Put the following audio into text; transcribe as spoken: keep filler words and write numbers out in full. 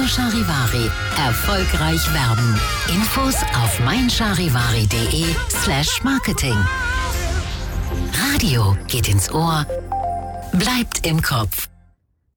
Charivari. Erfolgreich werben. Infos auf meincharivari.de slash Marketing. Radio geht ins Ohr, bleibt im Kopf.